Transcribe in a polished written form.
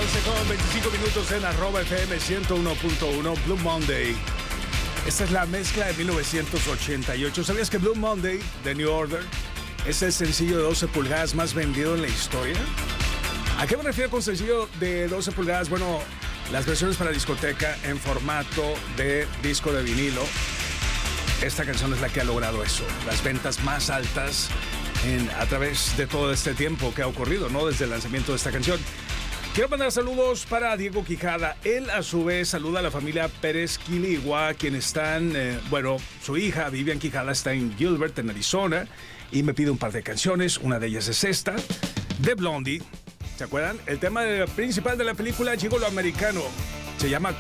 11:25 en @FM 101.1 Blue Monday. Esta es la mezcla de 1988. ¿Sabías que Blue Monday de New Order es el sencillo de 12 pulgadas más vendido en la historia? ¿A qué me refiero con sencillo de 12 pulgadas? Bueno, las versiones para discoteca en formato de disco de vinilo. Esta canción es la que ha logrado eso. Las ventas más altas a través de todo este tiempo que ha ocurrido, ¿no? Desde el lanzamiento de esta canción. Quiero mandar saludos para Diego Quijada. Él, a su vez, saluda a la familia Pérez Quiligua, quienes están, su hija, Vivian Quijada, está en Gilbert, en Arizona, y me pide un par de canciones. Una de ellas es esta, de Blondie. ¿Se acuerdan? El tema principal de la película Gigolo Americano. Se llama